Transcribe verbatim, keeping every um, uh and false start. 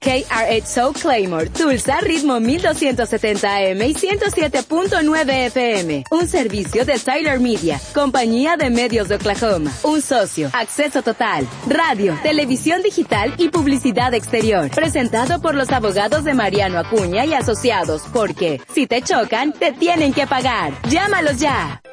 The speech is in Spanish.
K R H O Claymore, Tulsa, ritmo mil doscientos setenta A M y ciento siete punto nueve F M. Un servicio de Tyler Media, compañía de medios de Oklahoma. Un socio, acceso total, radio, televisión digital y publicidad exterior. Presentado por los abogados de Mariano Acuña y Asociados, porque si te chocan, te tienen que pagar. Llámalos ya.